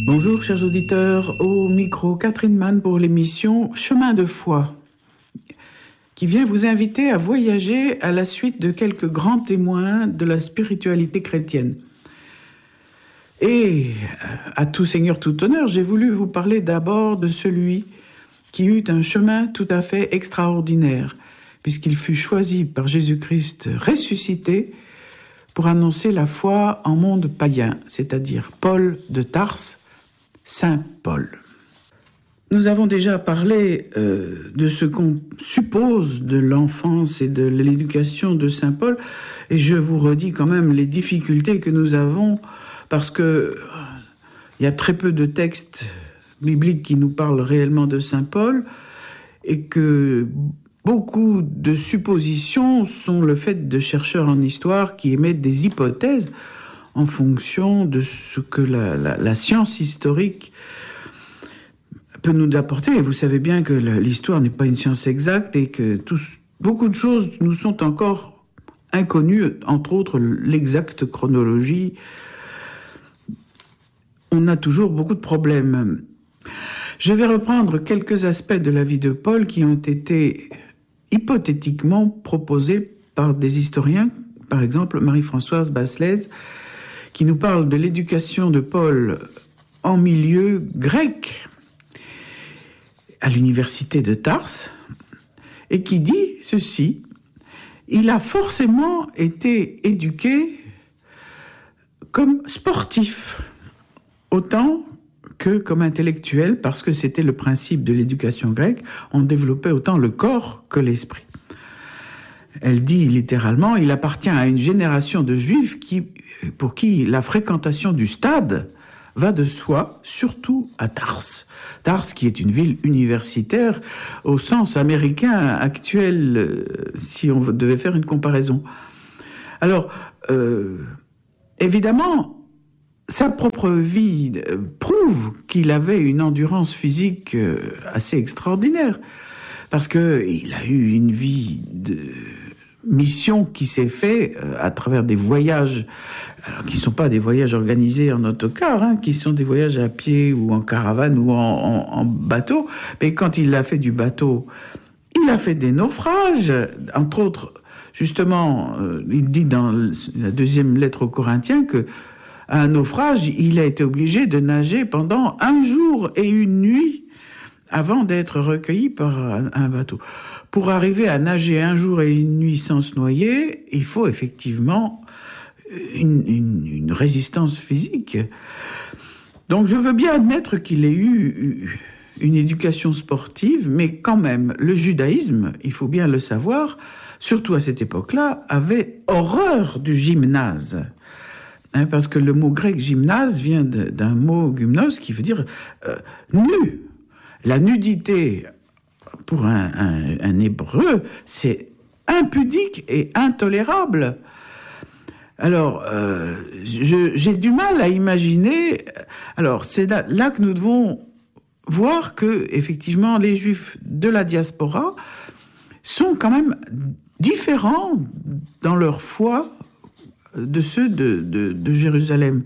Bonjour chers auditeurs, au micro Catherine Mann pour l'émission Chemin de foi, qui vient vous inviter à voyager à la suite de quelques grands témoins de la spiritualité chrétienne. Et à tout seigneur, tout honneur, j'ai voulu vous parler d'abord de celui qui eut un chemin tout à fait extraordinaire, puisqu'il fut choisi par Jésus-Christ ressuscité pour annoncer la foi en monde païen, c'est-à-dire Paul de Tarse, Saint Paul. Nous avons déjà parlé de ce qu'on suppose de l'enfance et de l'éducation de Saint Paul, et je vous redis quand même les difficultés que nous avons, parce que il y a très peu de textes bibliques qui nous parlent réellement de Saint Paul, et que beaucoup de suppositions sont le fait de chercheurs en histoire qui émettent des hypothèses en fonction de ce que la science historique peut nous apporter. Et vous savez bien que l'histoire n'est pas une science exacte et que beaucoup de choses nous sont encore inconnues, entre autres l'exacte chronologie. On a toujours beaucoup de problèmes. Je vais reprendre quelques aspects de la vie de Paul qui ont été hypothétiquement proposés par des historiens, par exemple Marie-Françoise Basselès, qui nous parle de l'éducation de Paul en milieu grec à l'université de Tarse, et qui dit ceci: il a forcément été éduqué comme sportif, autant que comme intellectuel, parce que c'était le principe de l'éducation grecque, on développait autant le corps que l'esprit. Elle dit littéralement, il appartient à une génération de juifs pour qui la fréquentation du stade va de soi, surtout à Tarse. Tarse, qui est une ville universitaire au sens américain actuel, si on devait faire une comparaison. Alors, évidemment, sa propre vie prouve qu'il avait une endurance physique assez extraordinaire, parce qu'il a eu une vie de mission qui s'est fait à travers des voyages, alors qui ne sont pas des voyages organisés en autocar, qui sont des voyages à pied ou en caravane ou en bateau. Mais quand il a fait du bateau, il a fait des naufrages, entre autres, justement, il dit dans la deuxième lettre aux Corinthiens que à un naufrage, il a été obligé de nager pendant 1 jour et 1 nuit avant d'être recueilli par un bateau. Pour arriver à nager 1 jour et 1 nuit sans se noyer, il faut effectivement une résistance physique. Donc je veux bien admettre qu'il ait eu une éducation sportive, mais quand même, le judaïsme, il faut bien le savoir, surtout à cette époque-là, avait horreur du gymnase. Parce que le mot grec gymnase vient d'un mot gymnos qui veut dire nu. La nudité, pour un hébreu, c'est impudique et intolérable. Alors, j'ai du mal à imaginer. Alors, c'est là que nous devons voir que, effectivement, les Juifs de la diaspora sont quand même différents dans leur foi de ceux de Jérusalem.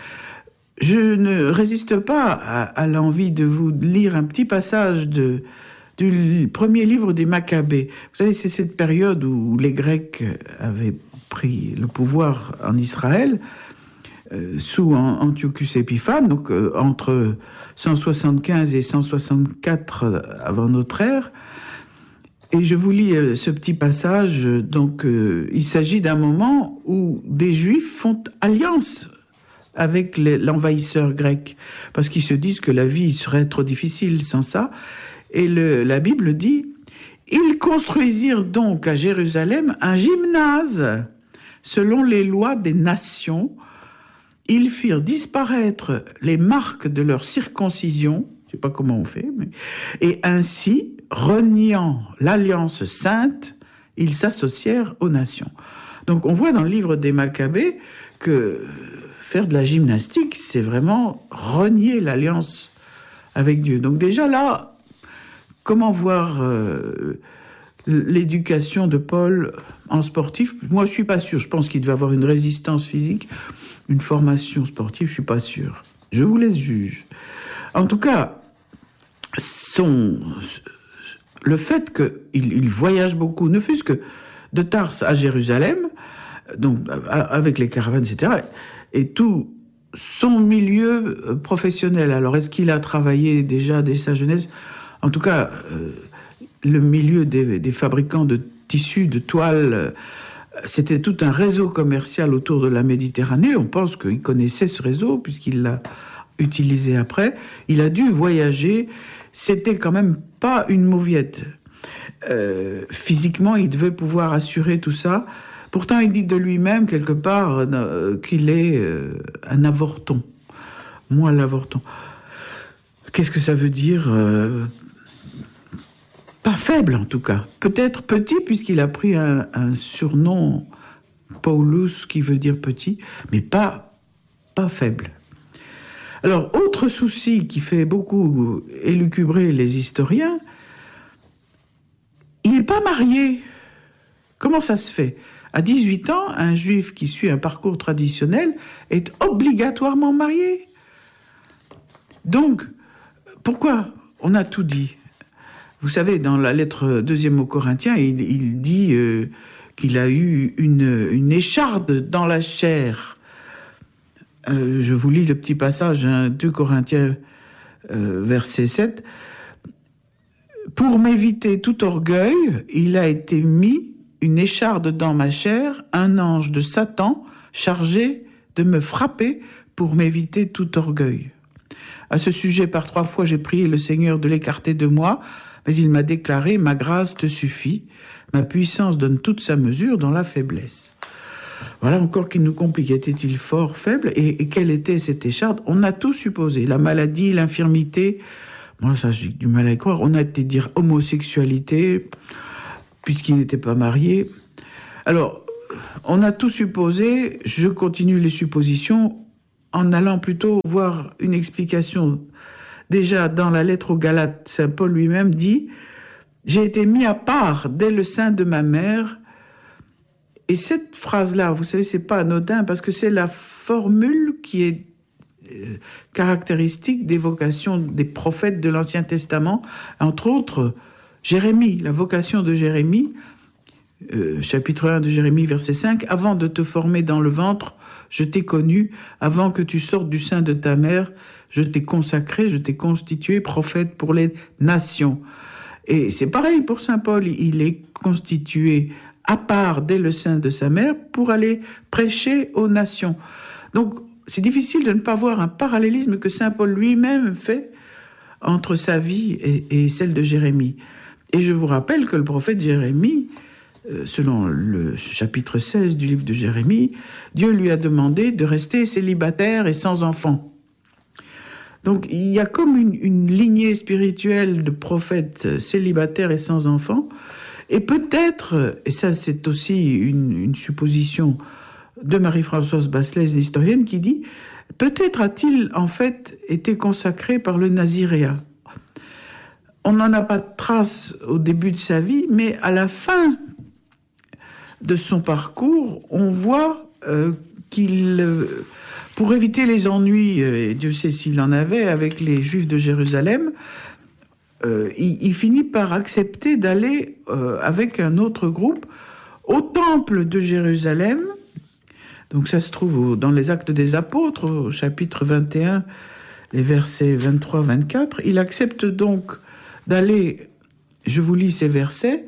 Je ne résiste pas à l'envie de vous lire un petit passage du premier livre des Maccabées. Vous savez, c'est cette période où les Grecs avaient pris le pouvoir en Israël sous Antiochus Épiphane, donc entre 175 et 164 avant notre ère. Et je vous lis ce petit passage. Donc, il s'agit d'un moment où des Juifs font alliance avec l'envahisseur grec, parce qu'ils se disent que la vie serait trop difficile sans ça. Et la Bible dit « Ils construisirent donc à Jérusalem un gymnase, selon les lois des nations. Ils firent disparaître les marques de leur circoncision, je ne sais pas comment on fait, et ainsi, reniant l'alliance sainte, ils s'associèrent aux nations. » Donc on voit dans le livre des Maccabées que faire de la gymnastique, c'est vraiment renier l'alliance avec Dieu. Donc déjà là, comment voir l'éducation de Paul en sportif? Moi, je suis pas sûr. Je pense qu'il devait avoir une résistance physique, une formation sportive, je suis pas sûr. Je vous laisse juge. En tout cas, le fait qu'il voyage beaucoup, ne fût-ce que de Tarse à Jérusalem, donc avec les caravanes, etc., et tout son milieu professionnel. Alors, est-ce qu'il a travaillé déjà dès sa jeunesse ? En tout cas, le milieu des fabricants de tissus, de toiles, c'était tout un réseau commercial autour de la Méditerranée. On pense qu'il connaissait ce réseau, puisqu'il l'a utilisé après. Il a dû voyager. C'était quand même pas une mauviette. Physiquement, il devait pouvoir assurer tout ça. Pourtant, il dit de lui-même, quelque part, qu'il est un avorton. Moi, l'avorton. Qu'est-ce que ça veut dire ? Pas faible, en tout cas. Peut-être petit, puisqu'il a pris un surnom, Paulus, qui veut dire petit, mais pas faible. Alors, autre souci qui fait beaucoup élucubrer les historiens, il n'est pas marié. Comment ça se fait ? À 18 ans, un juif qui suit un parcours traditionnel est obligatoirement marié. Donc, pourquoi ? On a tout dit. Vous savez, dans la lettre 2e aux Corinthiens, il dit qu'il a eu une écharde dans la chair. Je vous lis le petit passage, 2 Corinthiens, verset 7. « Pour m'éviter tout orgueil, il a été mis une écharde dans ma chair, un ange de Satan chargé de me frapper pour m'éviter tout orgueil. À ce sujet, par 3 fois, j'ai prié le Seigneur de l'écarter de moi, mais il m'a déclaré, ma grâce te suffit, ma puissance donne toute sa mesure dans la faiblesse. » Voilà encore qui nous complique. Était-il fort, faible ? Et quelle était cette écharde ? On a tout supposé. La maladie, l'infirmité. Moi, ça, j'ai du mal à y croire. On a été dire homosexualité, puisqu'il n'était pas marié. Alors, on a tout supposé. Je continue les suppositions en allant plutôt voir une explication. Déjà, dans la lettre aux Galates, saint Paul lui-même dit « J'ai été mis à part dès le sein de ma mère ». Et cette phrase-là, vous savez, c'est pas anodin parce que c'est la formule qui est caractéristique des vocations des prophètes de l'Ancien Testament, entre autres Jérémie, la vocation de Jérémie, chapitre 1 de Jérémie, verset 5, « Avant de te former dans le ventre, je t'ai connu, avant que tu sortes du sein de ta mère, je t'ai consacré, je t'ai constitué prophète pour les nations. » Et c'est pareil pour saint Paul, il est constitué à part dès le sein de sa mère, pour aller prêcher aux nations. Donc, c'est difficile de ne pas voir un parallélisme que saint Paul lui-même fait entre sa vie et celle de Jérémie. Et je vous rappelle que le prophète Jérémie, selon le chapitre 16 du livre de Jérémie, Dieu lui a demandé de rester célibataire et sans enfant. Donc, il y a comme une lignée spirituelle de prophètes célibataires et sans enfants. Et peut-être, et ça c'est aussi une supposition de Marie-Françoise Basselès, l'historienne, qui dit « Peut-être a-t-il en fait été consacré par le naziréat ». On n'en a pas de trace au début de sa vie, mais à la fin de son parcours, on voit qu'il, pour éviter les ennuis, et Dieu sait s'il en avait, avec les Juifs de Jérusalem, il finit par accepter d'aller avec un autre groupe au temple de Jérusalem. Donc ça se trouve dans les Actes des Apôtres, au chapitre 21, les versets 23-24. Il accepte donc d'aller, je vous lis ces versets.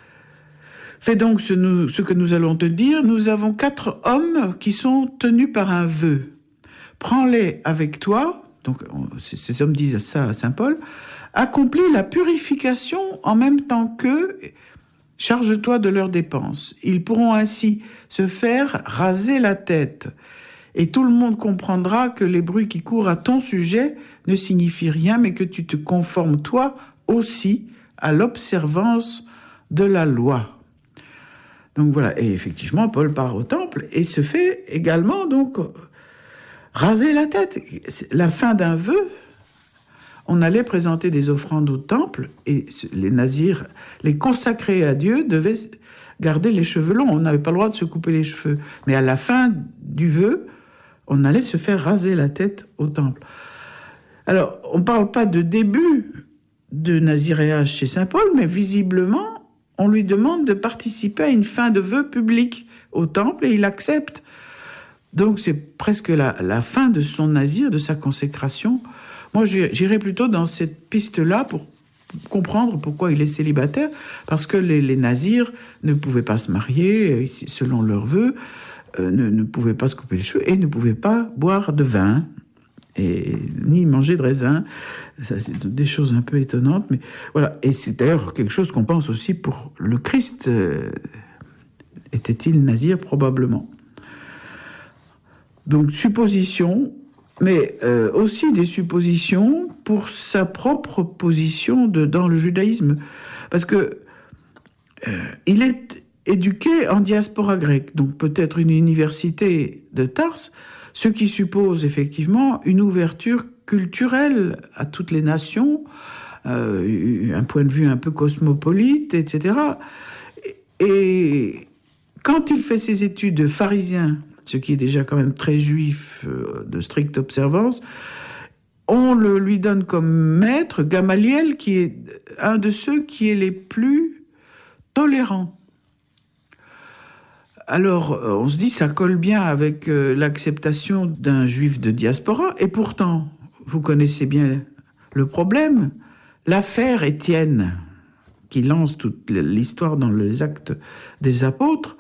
« Fais donc ce que nous allons te dire. Nous avons 4 hommes qui sont tenus par un vœu. Prends-les avec toi. » Donc ces hommes disent ça à saint Paul. « Accomplis la purification en même temps qu'eux, charge-toi de leurs dépenses. Ils pourront ainsi se faire raser la tête. Et tout le monde comprendra que les bruits qui courent à ton sujet ne signifient rien, mais que tu te conformes toi aussi à l'observance de la loi. » Donc voilà, et effectivement, Paul part au temple et se fait également donc raser la tête. La fin d'un vœu. On allait présenter des offrandes au temple et les nazirs, les consacrés à Dieu, devaient garder les cheveux longs. On n'avait pas le droit de se couper les cheveux. Mais à la fin du vœu, on allait se faire raser la tête au temple. Alors, on ne parle pas de début de naziréage chez saint Paul, mais visiblement, on lui demande de participer à une fin de vœux publique au temple et il accepte. Donc c'est presque la fin de son nazir, de sa consécration. Moi, j'irais plutôt dans cette piste-là pour comprendre pourquoi il est célibataire, parce que les nazirs ne pouvaient pas se marier selon leurs vœux, ne pouvaient pas se couper les cheveux et ne pouvaient pas boire de vin et ni manger de raisin. Ça, c'est des choses un peu étonnantes, mais voilà. Et c'est d'ailleurs quelque chose qu'on pense aussi pour le Christ. Était-il nazir? Probablement. Donc, supposition, mais aussi des suppositions pour sa propre position dans le judaïsme. Parce que il est éduqué en diaspora grecque, donc peut-être une université de Tarse, ce qui suppose effectivement une ouverture culturelle à toutes les nations, un point de vue un peu cosmopolite, etc. Et quand il fait ses études de pharisien, ce qui est déjà quand même très juif, de stricte observance, on lui donne comme maître Gamaliel, qui est un de ceux qui est les plus tolérants. Alors, on se dit, ça colle bien avec l'acceptation d'un juif de diaspora, et pourtant, vous connaissez bien le problème, l'affaire Étienne, qui lance toute l'histoire dans les Actes des Apôtres,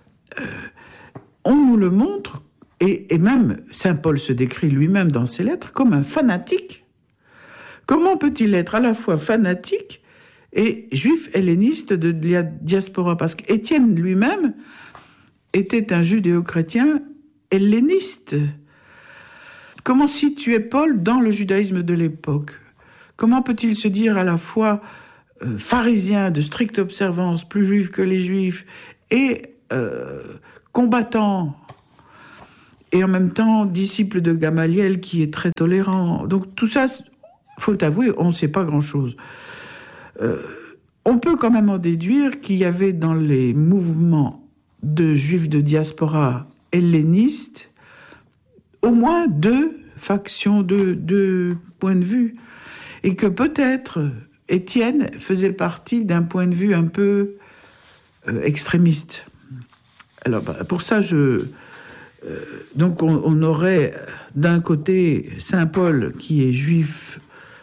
on nous le montre, et même saint Paul se décrit lui-même dans ses lettres comme un fanatique. Comment peut-il être à la fois fanatique et juif helléniste de la diaspora? Parce qu'Étienne lui-même était un judéo-chrétien helléniste. Comment situer Paul dans le judaïsme de l'époque? Comment peut-il se dire à la fois pharisien de stricte observance, plus juif que les juifs, et combattant, et en même temps disciple de Gamaliel qui est très tolérant? Donc tout ça, faut avouer, on ne sait pas grand-chose. On peut quand même en déduire qu'il y avait dans les mouvements de juifs de diaspora hellénistes au moins deux factions, deux points de vue, et que peut-être Étienne faisait partie d'un point de vue un peu extrémiste. Alors pour ça, donc on aurait d'un côté saint Paul qui est juif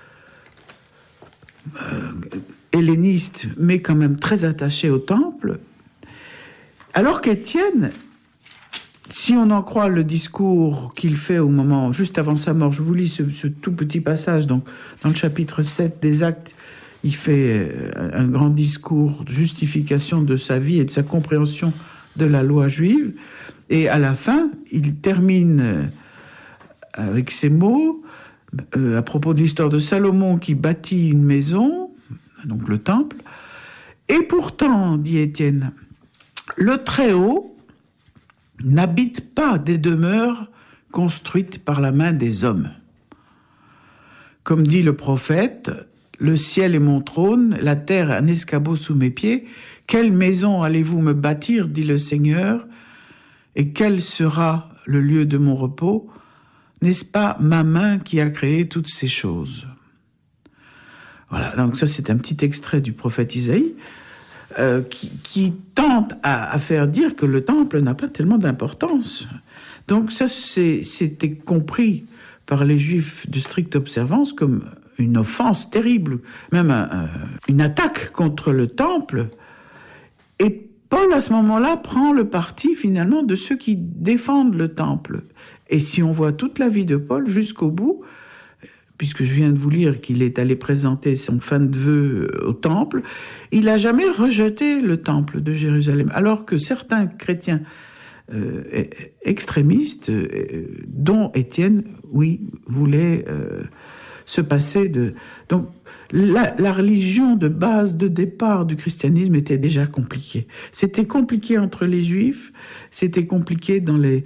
helléniste, mais quand même très attaché au temple, alors qu'Étienne, si on en croit le discours qu'il fait au moment, juste avant sa mort, je vous lis ce tout petit passage, donc dans le chapitre 7 des Actes, il fait un grand discours de justification de sa vie et de sa compréhension de la loi juive, et à la fin, il termine avec ces mots, à propos de l'histoire de Salomon qui bâtit une maison, donc le temple, et pourtant, dit Étienne, le Très-Haut n'habite pas des demeures construites par la main des hommes. Comme dit le prophète, le ciel est mon trône, la terre un escabeau sous mes pieds. Quelle maison allez-vous me bâtir, dit le Seigneur, et quel sera le lieu de mon repos? N'est-ce pas ma main qui a créé toutes ces choses? Voilà, donc ça c'est un petit extrait du prophète Isaïe qui tente à faire dire que le temple n'a pas tellement d'importance. Donc ça c'était compris par les Juifs de stricte observance comme une offense terrible, même une attaque contre le temple. Et Paul, à ce moment-là, prend le parti, finalement, de ceux qui défendent le temple. Et si on voit toute la vie de Paul jusqu'au bout, puisque je viens de vous lire qu'il est allé présenter son fin de vœux au temple, il n'a jamais rejeté le temple de Jérusalem, alors que certains chrétiens extrémistes, dont Étienne, oui, voulaient se passer de... Donc, la religion de base, de départ du christianisme était déjà compliquée. C'était compliqué entre les Juifs, c'était compliqué dans les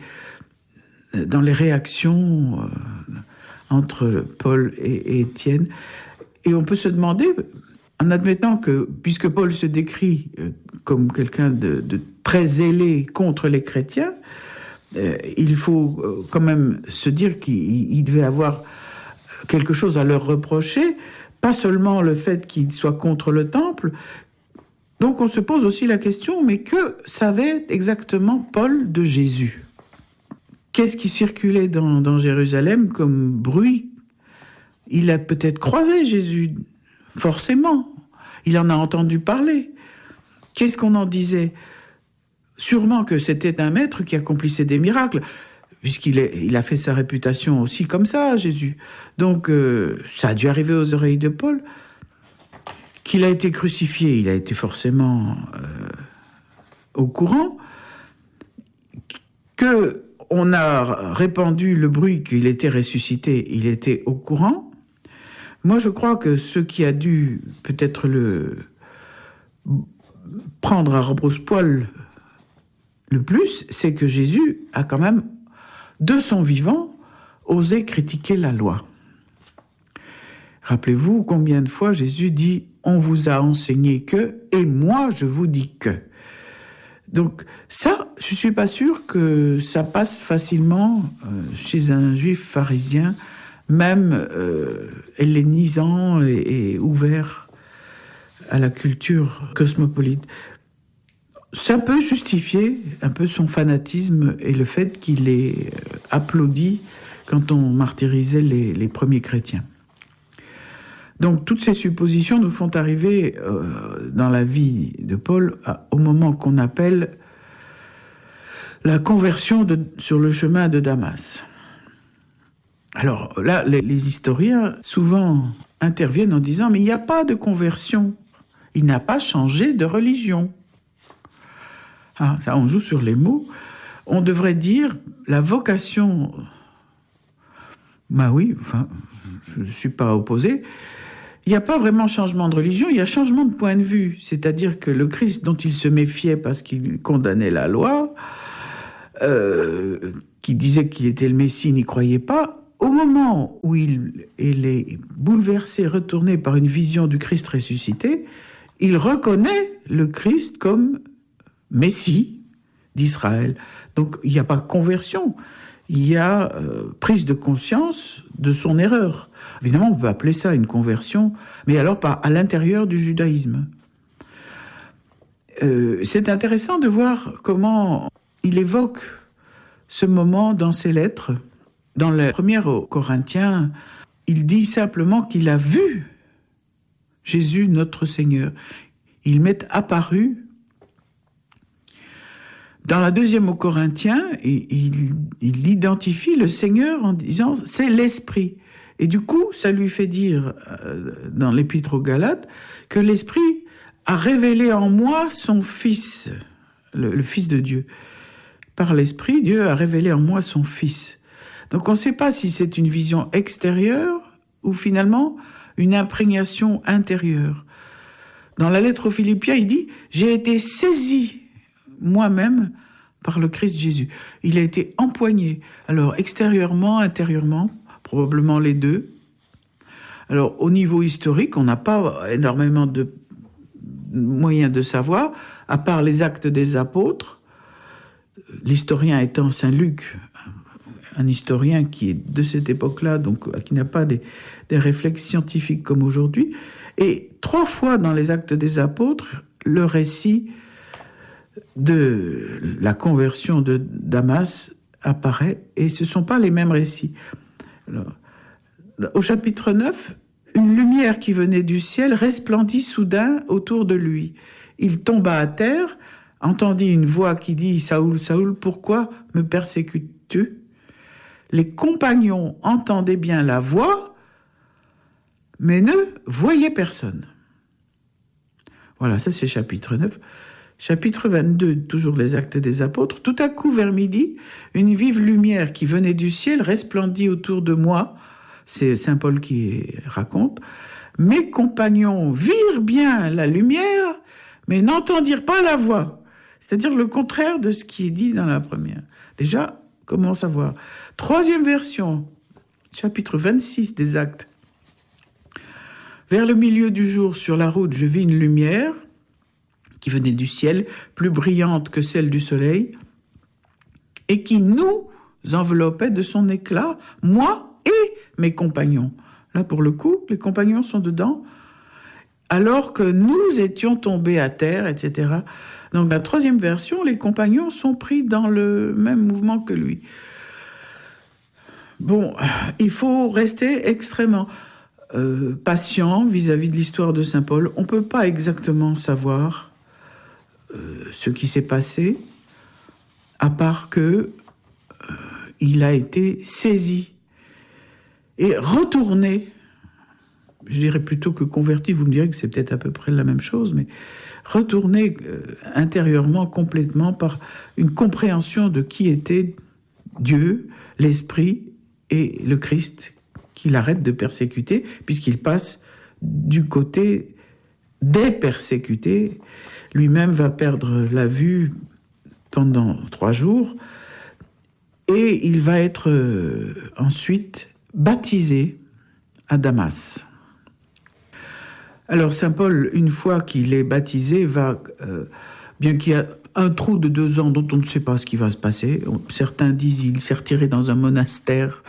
réactions entre Paul et Étienne. Et on peut se demander, en admettant que, puisque Paul se décrit comme quelqu'un de très zélé contre les chrétiens, il faut quand même se dire qu'il devait avoir quelque chose à leur reprocher, pas seulement le fait qu'ils soient contre le temple. Donc on se pose aussi la question, mais que savait exactement Paul de Jésus ? Qu'est-ce qui circulait dans Jérusalem comme bruit ? Il a peut-être croisé Jésus, forcément. Il en a entendu parler. Qu'est-ce qu'on en disait ? Sûrement que c'était un maître qui accomplissait des miracles, puisqu'il a fait sa réputation aussi comme ça, Jésus. Donc, ça a dû arriver aux oreilles de Paul. Qu'il a été crucifié, il a été forcément au courant. Qu'on a répandu le bruit qu'il était ressuscité, il était au courant. Moi, je crois que ce qui a dû peut-être le prendre à rebrousse-poil le plus, c'est que Jésus a quand même, de son vivant, osé critiquer la loi. Rappelez-vous combien de fois Jésus dit « On vous a enseigné que, et moi je vous dis que ». Donc ça, je ne suis pas sûr que ça passe facilement chez un juif pharisien, même hellénisant et ouvert à la culture cosmopolite. Ça peut justifier un peu son fanatisme et le fait qu'il ait applaudi quand on martyrisait les premiers chrétiens. Donc toutes ces suppositions nous font arriver dans la vie de Paul au moment qu'on appelle la conversion sur le chemin de Damas. Alors là, les historiens souvent interviennent en disant « mais il n'y a pas de conversion, il n'a pas changé de religion ». Ah, ça, on joue sur les mots. On devrait dire la vocation. Bah oui, enfin, je ne suis pas opposé. Il n'y a pas vraiment changement de religion, il y a changement de point de vue. C'est-à-dire que le Christ dont il se méfiait parce qu'il condamnait la loi, qui disait qu'il était le Messie, n'y croyait pas, au moment où il est bouleversé, retourné par une vision du Christ ressuscité, il reconnaît le Christ comme Messie d'Israël. Donc il n'y a pas conversion, il y a prise de conscience de son erreur. Évidemment, on peut appeler ça une conversion, mais alors pas à l'intérieur du judaïsme. C'est intéressant de voir comment il évoque ce moment dans ses lettres. Dans la première aux Corinthiens, il dit simplement qu'il a vu Jésus notre Seigneur. Il m'est apparu. Dans la deuxième aux Corinthiens, il identifie le Seigneur en disant « c'est l'Esprit ». Et du coup, ça lui fait dire, dans l'Épître aux Galates, que l'Esprit a révélé en moi son Fils, le Fils de Dieu. Par l'Esprit, Dieu a révélé en moi son Fils. Donc on ne sait pas si c'est une vision extérieure ou finalement une imprégnation intérieure. Dans la lettre aux Philippiens, il dit « j'ai été saisi moi-même par le Christ Jésus ». Il a été empoigné, alors extérieurement, intérieurement, probablement les deux. Alors au niveau historique, on n'a pas énormément de moyens de savoir, à part les Actes des Apôtres, l'historien étant Saint Luc, un historien qui est de cette époque-là, donc qui n'a pas des réflexes scientifiques comme aujourd'hui. Et 3 fois dans les Actes des Apôtres, le récit de la conversion de Damas apparaît, et ce ne sont pas les mêmes récits. Alors, au chapitre 9, une lumière qui venait du ciel resplendit soudain autour de lui. Il tomba à terre, entendit une voix qui dit « Saoul, Saoul, pourquoi me persécutes-tu » Les compagnons entendaient bien la voix, mais ne voyaient personne. Voilà, ça c'est chapitre 9. Chapitre 22, toujours les Actes des Apôtres. Tout à coup, vers midi, une vive lumière qui venait du ciel resplendit autour de moi. C'est saint Paul qui raconte. Mes compagnons virent bien la lumière, mais n'entendirent pas la voix. C'est-à-dire le contraire de ce qui est dit dans la première. Déjà, comment savoir ? 3e version, chapitre 26 des Actes. Vers le milieu du jour, sur la route, je vis une lumière qui venait du ciel, plus brillante que celle du soleil. et qui nous enveloppait de son éclat, moi et mes compagnons. Là, pour le coup, les compagnons sont dedans, alors que nous étions tombés à terre, etc. Donc la troisième version, les compagnons sont pris dans le même mouvement que lui. Bon, il faut rester extrêmement patient vis-à-vis de l'histoire de Saint Paul. On ne peut pas exactement savoir ce qui s'est passé, à part que il a été saisi et retourné. Je dirais plutôt que converti, vous me direz que c'est peut-être à peu près la même chose, mais retourné intérieurement complètement par une compréhension de qui était Dieu, l'Esprit et le Christ, qu'il arrête de persécuter, puisqu'il passe du côté des persécutés. Lui-même va perdre la vue pendant 3 jours, et il va être ensuite baptisé à Damas. Alors Saint Paul, une fois qu'il est baptisé, va, bien qu'il y a un trou de 2 ans dont on ne sait pas ce qui va se passer, certains disent qu'il s'est retiré dans un monastère,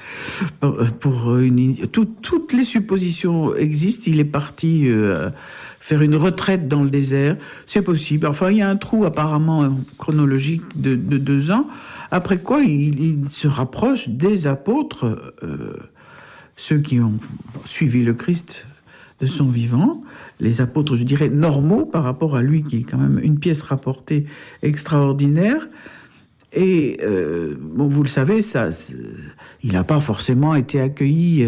toutes les suppositions existent, il est parti faire une retraite dans le désert, c'est possible. Enfin, il y a un trou apparemment chronologique de 2 ans, après quoi il se rapproche des apôtres, ceux qui ont suivi le Christ de son vivant, les apôtres, je dirais, normaux par rapport à lui, qui est quand même une pièce rapportée extraordinaire. Et, bon, vous le savez, il n'a pas forcément été accueilli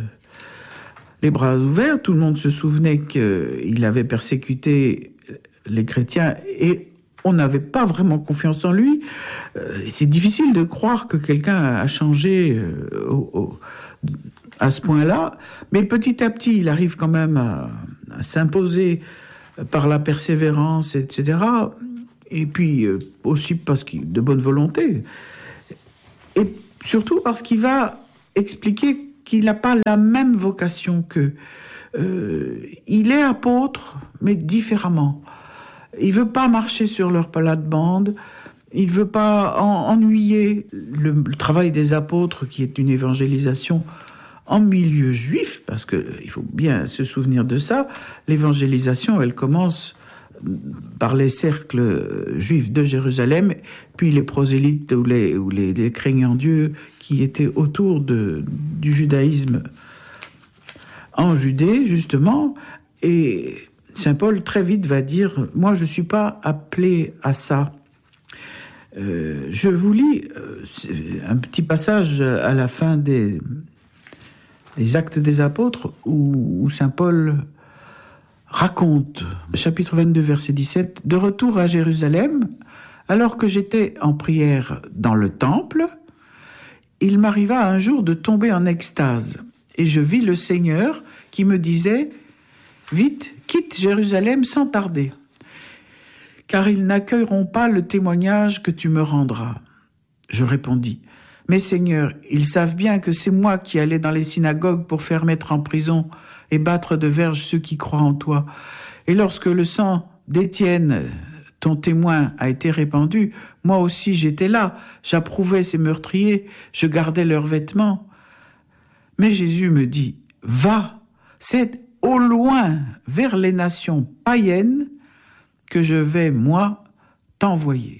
les bras ouverts. Tout le monde se souvenait qu'il avait persécuté les chrétiens et on n'avait pas vraiment confiance en lui. C'est difficile de croire que quelqu'un a changé à ce point-là, mais petit à petit, il arrive quand même à s'imposer par la persévérance, etc. Et puis aussi parce qu'il de bonne volonté. Et surtout parce qu'il va expliquer qu'il n'a pas la même vocation qu'eux. Il est apôtre, mais différemment. Il ne veut pas marcher sur leur plate-bande. Il ne veut pas ennuyer le travail des apôtres, qui est une évangélisation en milieu juif, parce qu'il faut bien se souvenir de ça. L'évangélisation, elle commence par les cercles juifs de Jérusalem, puis les prosélytes ou les craignants Dieu qui étaient autour du judaïsme en Judée, justement. Et Saint Paul, très vite, va dire « Moi, je ne suis pas appelé à ça ». Je vous lis un petit passage à la fin des Actes des Apôtres où Saint Paul raconte, chapitre 22, verset 17, « De retour à Jérusalem, alors que j'étais en prière dans le temple, il m'arriva un jour de tomber en extase, et je vis le Seigneur qui me disait « Vite, quitte Jérusalem sans tarder, car ils n'accueilleront pas le témoignage que tu me rendras. » Je répondis « Mais Seigneur, ils savent bien que c'est moi qui allais dans les synagogues pour faire mettre en prison et battre de verge ceux qui croient en toi. Et lorsque le sang d'Étienne, ton témoin, a été répandu, moi aussi j'étais là, j'approuvais ces meurtriers, je gardais leurs vêtements. Mais Jésus me dit, va, c'est au loin vers les nations païennes que je vais, moi, t'envoyer. »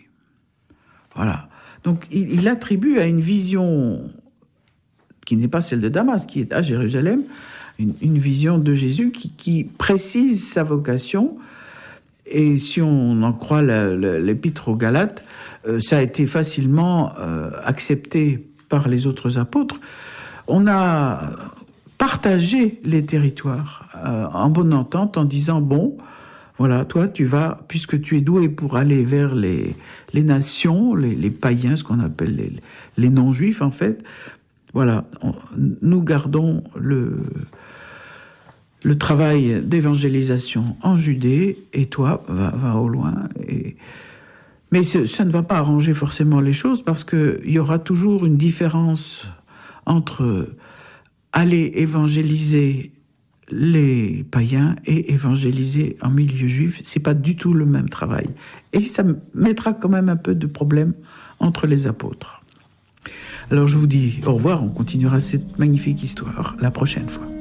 Voilà. Donc il attribue à une vision qui n'est pas celle de Damas, qui est à Jérusalem, une vision de Jésus qui précise sa vocation. Et si on en croit l'épître aux Galates, ça a été facilement accepté par les autres apôtres. On a partagé les territoires en bonne entente en disant, bon, voilà, toi tu vas, puisque tu es doué pour aller vers les nations, les païens, ce qu'on appelle les non-juifs en fait, voilà, nous gardons le travail d'évangélisation en Judée, et toi, va au loin. Mais ça ne va pas arranger forcément les choses, parce qu'il y aura toujours une différence entre aller évangéliser les païens et évangéliser en milieu juif. C'est pas du tout le même travail. Et ça mettra quand même un peu de problème entre les apôtres. Alors je vous dis au revoir, on continuera cette magnifique histoire la prochaine fois.